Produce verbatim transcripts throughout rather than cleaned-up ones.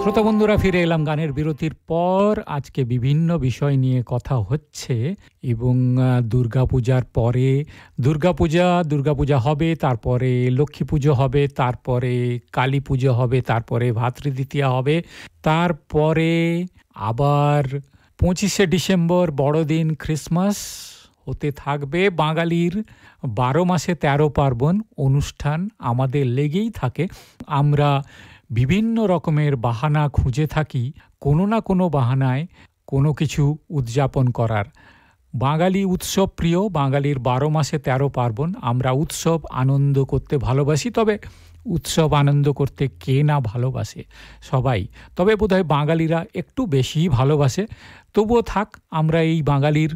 শ্রোতা বন্ধুরা, ফিরে এলাম গানের বিরতির পর। আজকে বিভিন্ন বিষয় নিয়ে কথা হচ্ছে এবং দুর্গাপূজার পরে দুর্গাপূজা দুর্গাপূজা হবে, তারপরে লক্ষ্মী পুজো হবে, তারপরে কালী পুজো হবে, তারপরে ভাতৃদ্বিতীয়া হবে, তারপরে আবার পঁচিশে ডিসেম্বর বড়দিন ক্রিসমাস হতে থাকবে। বাঙালির বারো মাসে তেরো পার্বণ অনুষ্ঠান আমাদের লেগেই থাকে। আমরা বিভিন্ন রকমের বাহানা খুঁজে থাকি কোনো না কোনো বাহানায় কোনো কিছু উদযাপন করার। বাঙালি উৎসব প্রিয়, বাঙালির বারো মাসে তেরো পার্বণ। আমরা উৎসব আনন্দ করতে ভালোবাসি, তবে উৎসব আনন্দ করতে কে না ভালোবাসে? সবাই। তবে বোধহয় বাঙালিরা একটু বেশিই ভালোবাসে। তবুও থাক, আমরা এই বাঙালির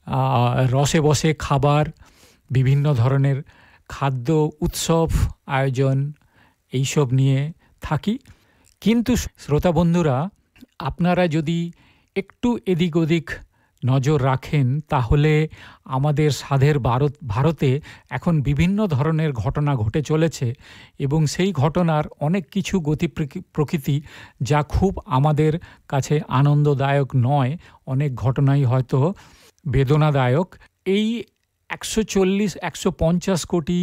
রসে বসে খাবার, বিভিন্ন ধরনের খাদ্য উৎসব আয়োজন এইসব নিয়ে থাকি। কিন্তু শ্রোতা বন্ধুরা, আপনারা যদি একটু এদিক ওদিক নজর রাখেন তাহলে আমাদের স্বাধীন ভারত ভারতে এখন বিভিন্ন ধরনের ঘটনা ঘটে চলেছে এবং সেই ঘটনার অনেক কিছু গতি প্রকৃতি যা খুব আমাদের কাছে আনন্দদায়ক নয়, অনেক ঘটনাই হয়তো বেদনাদায়ক। এই একশো চল্লিশ একশো পঞ্চাশ কোটি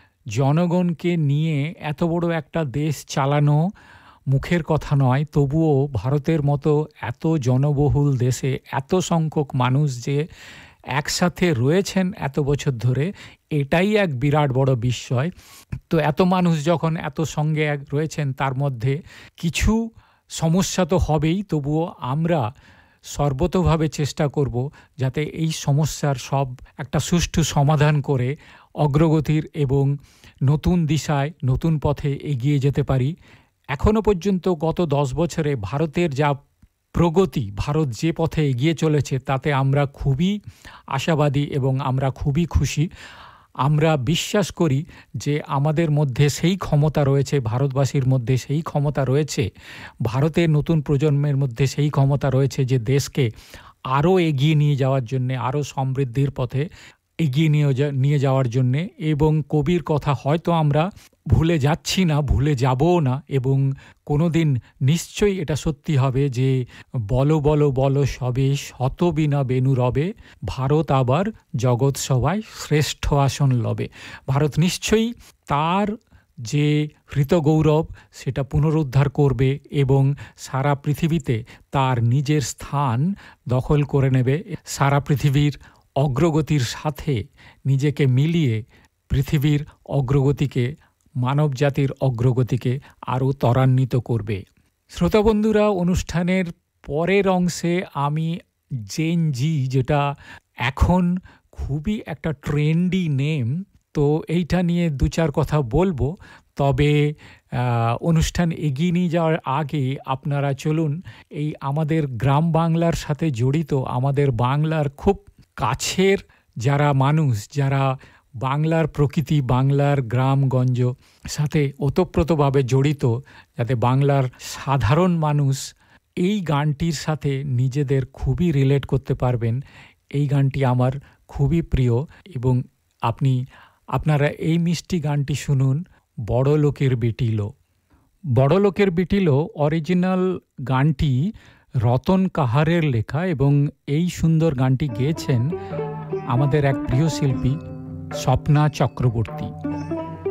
জনগণকে নিয়ে এত বড় একটা দেশ চালানো মুখের কথা নয়, তবুও ভারতের মতো এত জনবহুল দেশে এত সংখ্যক মানুষ যে একসাথে রয়েছেন এত বছর ধরে, এটাই এক বিরাট বড় বিস্ময়। তো এত মানুষ যখন এত সঙ্গে এক রয়েছেন, তার মধ্যে কিছু সমস্যা তো হবেই, তবুও আমরা সর্বতোভাবে চেষ্টা করব যাতে এই সমস্যার সব একটা সুষ্ঠু সমাধান করে অগ্রগতির এবং নতুন দিশায় নতুন পথে এগিয়ে যেতে পারি। এখনও পর্যন্ত গত দশ বছরে ভারতের যা প্রগতি, ভারত যে পথে এগিয়ে চলেছে তাতে আমরা খুবই আশাবাদী এবং আমরা খুবই খুশি। আমরা বিশ্বাস করি যে আমাদের মধ্যে সেই ক্ষমতা রয়েছে, ভারতবাসীর মধ্যে সেই ক্ষমতা রয়েছে, ভারতের নতুন প্রজন্মের মধ্যে সেই ক্ষমতা রয়েছে যে দেশকে আরও এগিয়ে নিয়ে যাওয়ার জন্যে, আরও সমৃদ্ধির পথে এগিয়ে নিয়ে নিয়ে যাওয়ার জন্যে। এবং কবির কথা হয়তো আমরা ভুলে যাচ্ছি না, ভুলে যাবও না, এবং কোনো দিন নিশ্চয়ই এটা সত্যি হবে যে বলো বলো বলো সবে শত বিনা বেনু রবে, ভারত আবার জগৎ সভায় শ্রেষ্ঠ আসন লবে। ভারত নিশ্চয়ই তার যে হৃতগৌরব সেটা পুনরুদ্ধার করবে এবং সারা পৃথিবীতে তার নিজের স্থান দখল করে নেবে। সারা পৃথিবীর অগ্রগতির সাথে নিজেকে মিলিয়ে পৃথিবীর অগ্রগতিকে, মানবজাতির অগ্রগতিকে আরও ত্বরান্বিত করবে। শ্রোতা বন্ধুরা, অনুষ্ঠানের পরের অংশে আমি জেন জি, যেটা এখন খুবই একটা ট্রেন্ডি নেম, তো এইটা নিয়ে দু চার কথা বলবো। তবে অনুষ্ঠান এগিয়ে নিয়ে যাওয়ার আগে আপনারা চলুন এই আমাদের গ্রাম বাংলার সাথে জড়িত, আমাদের বাংলার খুব কাছের যারা মানুষ, যারা বাংলার প্রকৃতি, বাংলার গ্রামগঞ্জ সাথে ওতপ্রোতভাবে জড়িত, যাতে বাংলার সাধারণ মানুষ এই গানটির সাথে নিজেদের খুবই রিলেট করতে পারবেন। এই গানটি আমার খুবই প্রিয় এবং আপনি আপনারা এই মিষ্টি গানটি শুনুন, বড় লোকের বিটিলো। বড় লোকের বিটিলো অরিজিনাল গানটি রতন কাহারের লেখা এবং এই সুন্দর গানটি গেয়েছেন আমাদের এক প্রিয় শিল্পী স্বপ্না চক্রবর্তী।